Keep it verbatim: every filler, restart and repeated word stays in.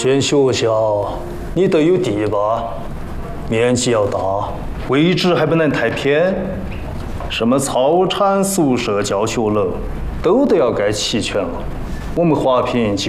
建学校，你得有地吧？面积要大，位置还不能太偏。什么操场、宿舍、教学楼，都得要盖齐全了。我们华坪。